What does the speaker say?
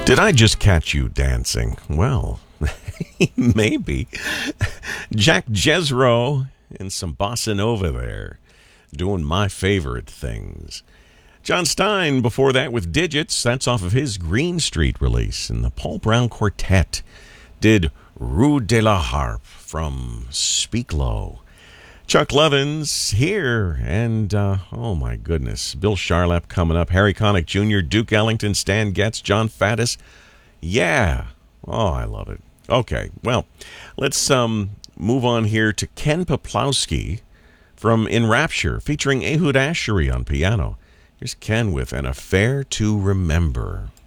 Did I just catch you dancing? Well, maybe. Jack Jezro and some bossa nova there, doing my favorite things. John Stein before that with Digits. That's off of his Green Street release. And the Paul Brown Quartet did Rue de la Harpe from Speak Low. Chuck Levin's here, and oh my goodness, Bill Charlap coming up, Harry Connick Jr., Duke Ellington, Stan Getz, John Faddis. Yeah, oh, I love it. Okay, well, let's move on here to Ken Peplowski from In Rapture, featuring Ehud Ashery on piano. Here's Ken with An Affair to Remember.